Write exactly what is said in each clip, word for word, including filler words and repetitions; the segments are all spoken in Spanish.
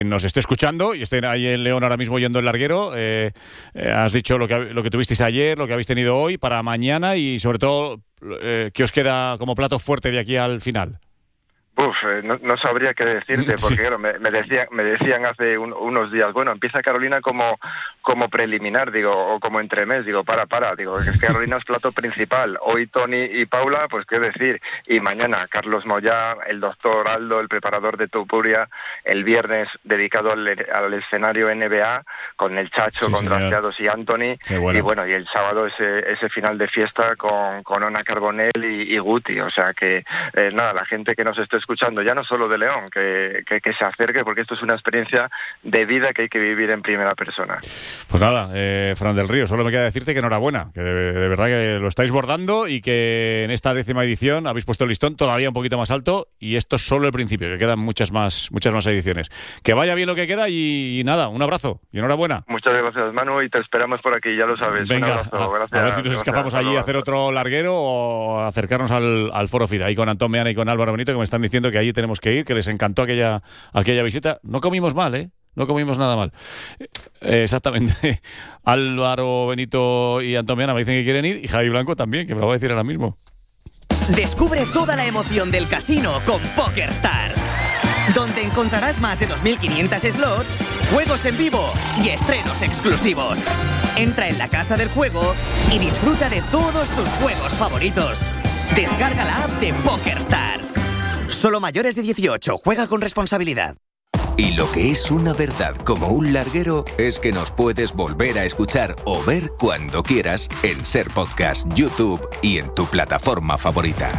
nos esté escuchando y estén ahí en León ahora mismo yendo el larguero, eh, eh, has dicho lo que, lo que tuvisteis ayer, lo que habéis tenido hoy para mañana y sobre todo, eh, ¿qué os queda como plato fuerte de aquí al final? Uf, eh, no, no sabría qué decirte, porque sí. claro, me, me, decían, me decían hace un, unos días, bueno, empieza Carolina como como preliminar, digo, o como entremés, digo, para, para, digo, es que Carolina es plato principal, hoy Tony y Paula, pues qué decir, y mañana Carlos Moyá, el doctor Aldo, el preparador de Tupuria, el viernes dedicado al, al escenario N B A, con el Chacho, sí, con Graciados y Anthony, bueno. y bueno, y el sábado ese, ese final de fiesta con, con Ona Carbonell y, y Guti, o sea que, eh, nada, la gente que nos esté escuchando, ya no solo de León, que, que, que se acerque, porque esto es una experiencia de vida que hay que vivir en primera persona. Pues nada, eh, Fran del Río, solo me queda decirte que enhorabuena, que de, de verdad que lo estáis bordando y que en esta décima edición habéis puesto el listón todavía un poquito más alto y esto es solo el principio, que quedan muchas más muchas más ediciones. Que vaya bien lo que queda y, y nada, un abrazo y enhorabuena. Muchas gracias, Manu, y te esperamos por aquí, ya lo sabes. Venga, un abrazo, gracias, a ver si nos gracias, escapamos allí a hacer otro larguero o acercarnos al, al Foro FIDA, ahí con Antón Meana y con Álvaro Benito, que me están diciendo que allí tenemos que ir, que les encantó aquella, aquella visita. No comimos mal, ¿eh? No comimos nada mal. Eh, exactamente. Álvaro Benito y Antón Meana me dicen que quieren ir y Javi Blanco también, que me lo voy a decir ahora mismo. Descubre toda la emoción del casino con PokerStars, donde encontrarás más de dos mil quinientos slots, juegos en vivo y estrenos exclusivos. Entra en la casa del juego y disfruta de todos tus juegos favoritos. Descarga la app de PokerStars. Solo mayores de dieciocho. Juega con responsabilidad. Y lo que es una verdad como un larguero es que nos puedes volver a escuchar o ver cuando quieras en Ser Podcast, YouTube y en tu plataforma favorita.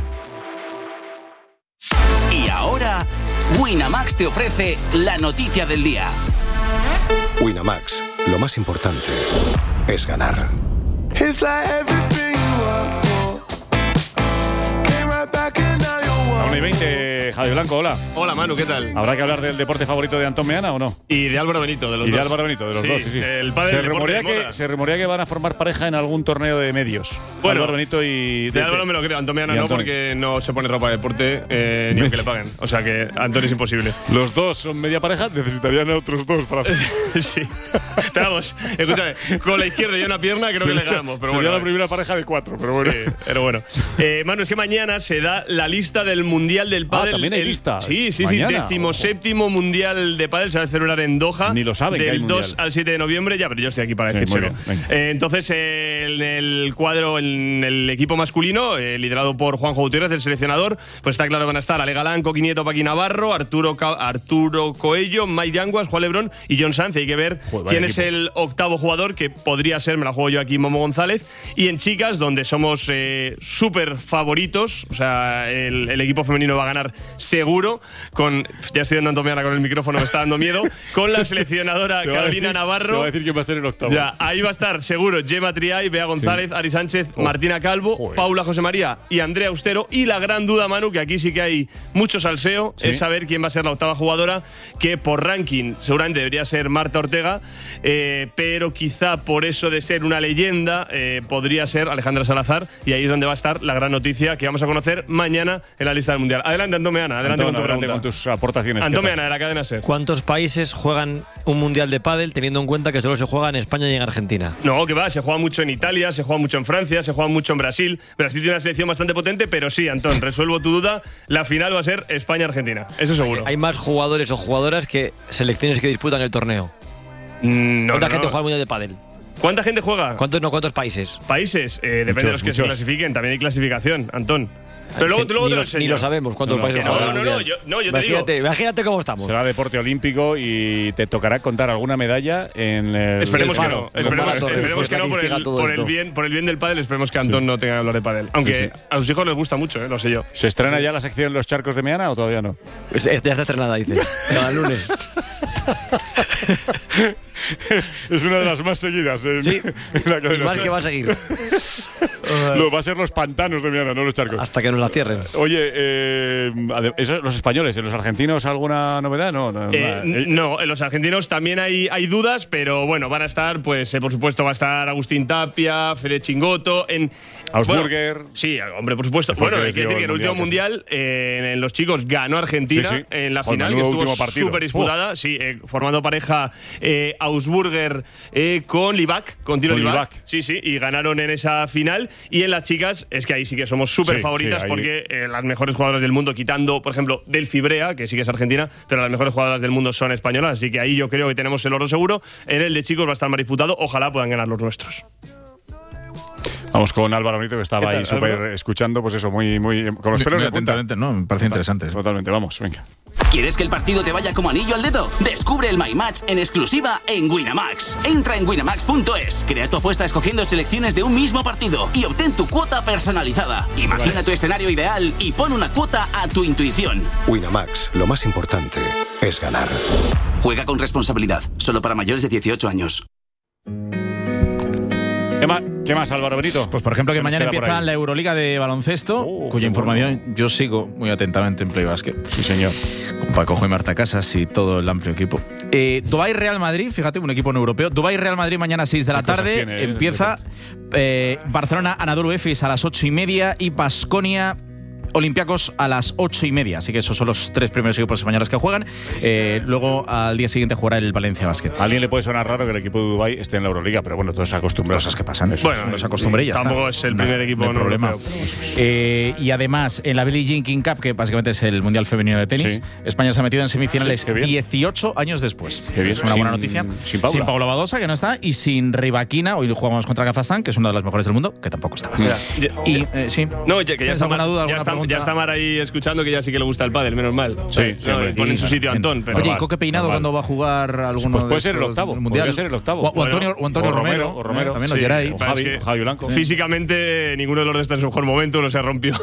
Y ahora, Winamax te ofrece la noticia del día. Winamax, lo más importante es ganar. una y veinte, Javi Blanco, hola. Hola, Manu, ¿qué tal? ¿Habrá que hablar del deporte favorito de Antón Meana o no? Y de Álvaro Benito, de los y dos. Y de Álvaro Benito, de los sí, dos, sí, sí. El padre se, del rumorea deporte de que, se rumorea que van a formar pareja en algún torneo de medios. Bueno, Álvaro Benito y... De, de Álvaro me lo creo, Antón Meana no, porque no se pone ropa de deporte eh, ni aunque le paguen. O sea que Antón es imposible. Los dos son media pareja, necesitarían a otros dos para hacer. Sí. Pero vamos, escúchame, con la izquierda y una pierna creo sería, que le ganamos. Pero sería bueno, la primera pareja de cuatro, pero bueno. Sí, pero bueno. Eh, Manu, es que mañana se da la lista del Mundial del Pádel. Ah, también hay el, lista. Sí, sí, mañana. sí. Decimoséptimo Mundial de Pádel se va a celebrar en Doha. Ni lo saben que hay Del mundial. dos al siete de noviembre. Ya, pero yo estoy aquí para sí, decírselo. Eh, entonces, eh, en el cuadro, en el equipo masculino, eh, liderado por Juanjo Gutiérrez, el seleccionador, pues está claro que van a estar Ale Galán, Coqui Nieto, Paqui Navarro, Arturo, Ca Arturo Coello, Mike Yanguas, Juan Lebrón y John Sanz. Hay que ver Joder, quién es el octavo jugador, que podría ser, me la juego yo aquí, Momo González. Y en chicas, donde somos eh, súper favoritos, o sea, el, el equipo femenino va a ganar seguro, con, ya estoy dando Antón Meana con el micrófono, me está dando miedo, con la seleccionadora Carolina decir, Navarro. Te voy a decir quién va a ser el octavo. Ya, ahí va a estar seguro Gemma Triay, Bea González, sí. Ari Sánchez, oh. Martina Calvo, Joder. Paula José María y Andrea Austero. Y la gran duda, Manu, que aquí sí que hay mucho salseo, ¿sí? Es saber quién va a ser la octava jugadora, que por ranking seguramente debería ser Marta Ortega, eh, pero quizá por eso de ser una leyenda eh, podría ser Alejandra Salazar, y ahí es donde va a estar la gran noticia que vamos a conocer mañana en la lista del Mundial. Adelante, Antón Meana, adelante Antón, con tu adelante pregunta. con tus aportaciones. Antón Meana, de la cadena SER. ¿Cuántos países juegan un Mundial de pádel teniendo en cuenta que solo se juega en España y en Argentina? No, que va, se juega mucho en Italia, se juega mucho en Francia, se juega mucho en Brasil. Brasil tiene una selección bastante potente, pero sí, Antón, resuelvo tu duda, la final va a ser España-Argentina, eso seguro. Hay más jugadores o jugadoras que selecciones que disputan el torneo. Mm, no, ¿Cuánta no, gente no. juega el Mundial de pádel? ¿Cuánta gente juega? ¿Cuántos no? ¿Cuántos países? Países, eh, depende muchos, de los que muchos. se clasifiquen, también hay clasificación, Antón. Pero luego, luego ni, te lo lo, enseño. ni lo sabemos cuántos No, no, países no, juegan no, el no, no, Mundial. yo, no, yo te imagínate, digo. imagínate cómo estamos. Será deporte olímpico y te tocará contar alguna medalla en el. Esperemos que Faro, no, esperemos, Faro, esperemos que no por el, por el bien, por el bien del pádel, esperemos que Antón sí. no tenga que hablar de pádel. Aunque sí, sí. a sus hijos les gusta mucho, eh, lo sé yo. ¿Se estrena ya la sección Los Charcos de Meana o todavía no? Es, es, ya está estrenada, dice. Cada lunes. Es una de las más seguidas en, sí, en la cadena. Y más que va a seguir. Lo va a ser los pantanos de Miana, no los charcos. Hasta que nos la cierren. Oye, eh, eso, los españoles, ¿en los argentinos alguna novedad? No, no, eh, eh. no, en los argentinos también hay, hay dudas, pero bueno, van a estar, pues eh, por supuesto va a estar Agustín Tapia, Fede Chingoto, en Augsburger. Bueno, sí, hombre, por supuesto. Bueno, hay que decir que en el último mundial, eh, en los chicos ganó Argentina sí, sí. en la final, que estuvo súper disputada, oh. sí, eh, formando pareja eh, Augsburger eh, con Livac, con Tilo Livac. Sí, sí, y ganaron en esa final. Y en las chicas, es que ahí sí que somos súper sí, favoritas sí, porque eh, las mejores jugadoras del mundo, quitando, por ejemplo, Delphi Brea, que sí que es argentina, pero las mejores jugadoras del mundo son españolas, así que ahí yo creo que tenemos el oro seguro. En el de chicos va a estar más disputado, ojalá puedan ganar los nuestros. Vamos con Álvaro Benito, que estaba ahí súper escuchando, pues eso, muy, muy con los pelos de punta. No, me parece interesante. Totalmente, vamos, venga. ¿Quieres que el partido te vaya como anillo al dedo? Descubre el My Match en exclusiva en Winamax. Entra en winamax punto es, crea tu apuesta escogiendo selecciones de un mismo partido y obtén tu cuota personalizada. Imagina vale. tu escenario ideal y pon una cuota a tu intuición. Winamax, lo más importante es ganar. Juega con responsabilidad, solo para mayores de dieciocho años. ¿Qué más, ¿Qué más, Álvaro Benito? Pues por ejemplo que mañana empieza la Euroliga de baloncesto, oh, cuya información bueno. yo sigo muy atentamente en Play Basket. Sí, señor. Con Pacojo y Marta Casas y todo el amplio equipo. Eh, Dubái Real Madrid, fíjate, un equipo no europeo. Dubái Real Madrid mañana a seis de la tarde. Tiene, eh, empieza eh, Barcelona Anadolu Efes a las ocho y media y Baskonia Olympiacos a las ocho y media. Así que esos son los tres primeros equipos españoles que juegan. Eh, luego al día siguiente jugará el Valencia Basket. A alguien le puede sonar raro que el equipo de Dubái esté en la Euroliga, pero bueno, todos se acostumbran. Cosas que pasan. Eso, bueno, nos acostumbré y ya tampoco está. es el primer no, equipo no, no problema. Eh, y además, en la Billie Jean King Cup, que básicamente es el Mundial Femenino de Tenis, sí. España se ha metido en semifinales sí, dieciocho años después. Qué bien. Es una sin, buena noticia. Sin Paula. Sin Paula Badosa, que no está, y sin Rivaquina. Hoy jugamos contra Kazajstán, que es una de las mejores del mundo, que tampoco estaba. Ya. Y eh, sí. No, ya, que ya está, alguna duda, ya, alguna está, ya está Mar ahí escuchando que ya sí que le gusta el pádel, menos mal. Sí, sí, no, pone en su sitio a Antón. Pero Oye, va, ¿y Coque Peinado cuándo va a jugar alguno? Pues puede ser el octavo. Podría ser el octavo. O, o Antonio, o Antonio o Romero. O Romero. Eh, también sí, o Geray. O Javi, o Javi Blanco. Físicamente, ninguno de los dos está en su mejor momento. No se rompió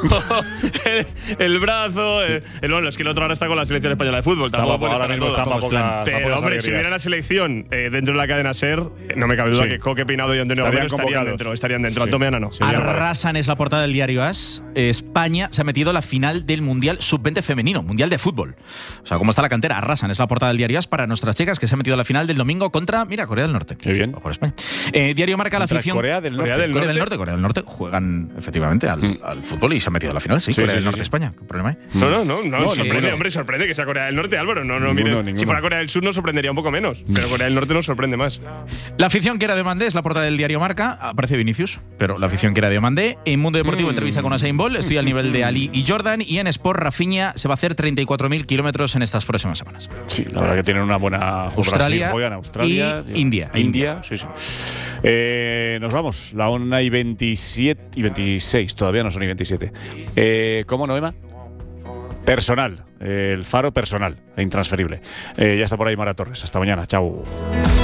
el, el brazo. Sí. El, bueno, es que el otro ahora está con la selección española de fútbol. Está Tampoco ahora mismo está para poca. Pero, hombre, si hubiera la selección eh, dentro de la cadena SER, no me cabe duda sí. que Coque Peinado y Antonio Romero estarían dentro. Estarían dentro. Sí. Antomeana no. Arrasan es la portada del diario AS. España se ha metido a la final del Mundial sub veinte femenino, Mundial de fútbol. O sea, ¿cómo está la cantera? Arrasan, es la portada del diario AS para nuestras chicas que se han metido a la final del domingo contra, mira, Corea del Norte. Qué bien. Por España. Eh, diario marca contra la afición. Corea del Norte. Corea del Norte. Corea del Norte, Corea del Norte. Juegan efectivamente al, mm. al fútbol y se han metido a la final, sí. sí Corea sí, del sí, Norte, sí. España. ¿Qué problema hay? No, no, no. no, no sorprende, ninguno. Hombre, sorprende que sea Corea del Norte, Álvaro. No, no, ninguno, mire, si fuera Corea del Sur nos sorprendería un poco menos. Pero Corea del Norte nos sorprende más. La afición que era de Mandé es la portada del diario Marca. Aparece Vinicius, pero la afición que era de Mandé. En Mundo Deportivo, mm. entrevista con Usain Bolt. Estoy al nivel de Ali y Jordan. Y en Sport, Rafinha se va a hacer treinta y cuatro mil kilómetros en estas próximas semanas. Sí, la verdad que tienen una buena. Australia, juegan Australia y India. India, sí, sí. Eh, nos vamos. La una y veintisiete y veintiséis. Todavía no son y veintisiete. Eh, ¿Cómo, Noema? Personal. Eh, el faro personal. E intransferible. Eh, ya está por ahí Mara Torres. Hasta mañana. Chao.